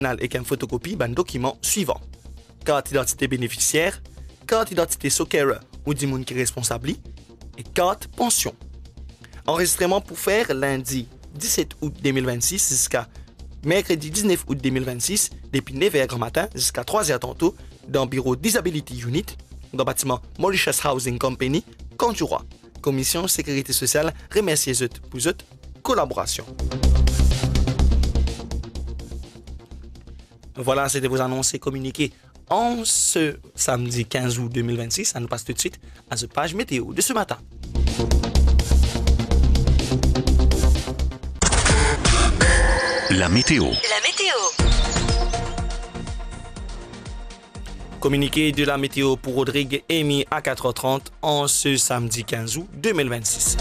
et qu'un photocopie d'un document suivant. Carte d'identité bénéficiaire, carte d'identité soccer ou du monde qui est responsable et carte pension. Enregistrement pour faire lundi 17 août 2026 jusqu'à mercredi 19 août 2026 depuis 9h grand matin jusqu'à 3h tantôt dans le bureau Disability Unit dans le bâtiment Mauritius Housing Company, Conjura. Commission Sécurité Sociale remercie pour votre collaboration. Voilà, c'était vos annonces et communiqués en ce samedi 15 août 2026. Ça nous passe tout de suite à cette page météo de ce matin. La météo. Communiqué de la météo pour Rodrigue émis à 4h30 en ce samedi 15 août 2026.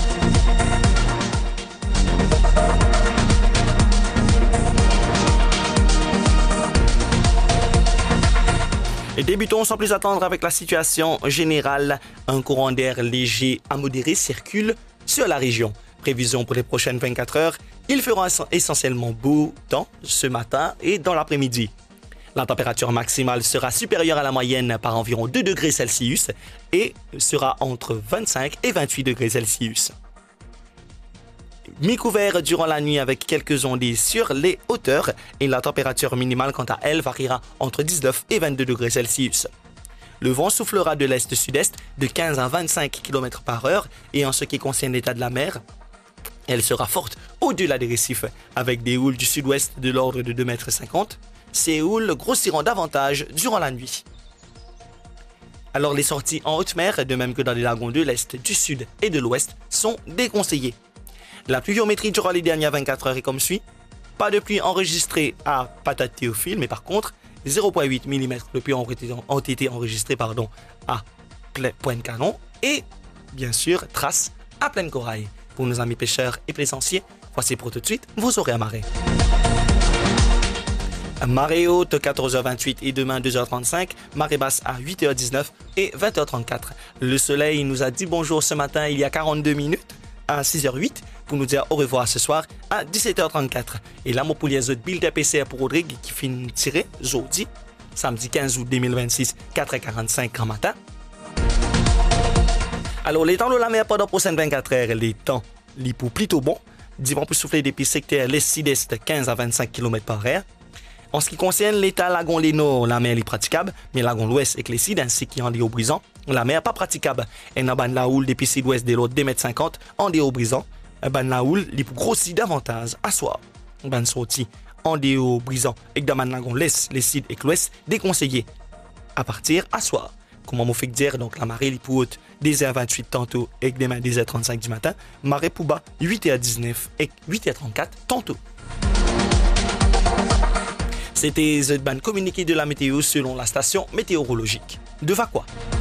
Et débutons sans plus attendre avec la situation générale. Un courant d'air léger à modéré circule sur la région. Prévision pour les prochaines 24 heures, il fera essentiellement beau temps ce matin et dans l'après-midi. La température maximale sera supérieure à la moyenne par environ 2 degrés Celsius et sera entre 25 et 28 degrés Celsius. Mi-couvert durant la nuit avec quelques ondées sur les hauteurs et la température minimale quant à elle variera entre 19 et 22 degrés Celsius. Le vent soufflera de l'est-sud-est de 15 à 25 km par heure et en ce qui concerne l'état de la mer, elle sera forte au-delà des récifs avec des houles du sud-ouest de l'ordre de 2,50 m. Ces houles grossiront davantage durant la nuit. Alors les sorties en haute mer, de même que dans les lagons de l'est, du sud et de l'ouest, sont déconseillées. La pluviométrie durant les dernières 24 heures est comme suit. Pas de pluie enregistrée à Patate-Théophile, mais par contre, 0,8 mm de pluie ont été enregistrés à Pointe-Canon et, bien sûr, traces à Pleine Corail. Pour nos amis pêcheurs et plaisanciers, voici pour tout de suite vos horaires marées. Marée haute 14h28 et demain 2h35, marée basse à 8h19 et 20h34. Le soleil nous a dit bonjour ce matin il y a 42 minutes à 6h08 pour nous dire au revoir ce soir à 17h34. Et là, mon poulier de build PCR pour Rodrigue qui finit tiré jeudi, samedi 15 août 2026, 4h45 grand matin. Alors, les temps de la mer pendant les prochaines 24 heures, les temps les plutôt bons. Du vent peut souffler depuis secteur l'est-sud-est 15 à 25 km par heure. En ce qui concerne l'état lagon Léno, la mer est praticable, mais lagon l'ouest et Clécide ainsi qu'en déo brisant, la mer pas praticable. Et dans la houle depuis sud-ouest de l'autre 2,50 m en déo brisant, la houle les plus grossit davantage à soir. Ban sorti en déo brisant et dans lagon l'est, les sud et l'ouest déconseillé à partir à soir. Comment on fait dire donc la marée les plus haute 10h28 tantôt et demain 10h35 du matin, marée plus bas 8h19 et 8h34 tantôt. C'était The Ban communiqué de la météo selon la station météorologique de Vacois.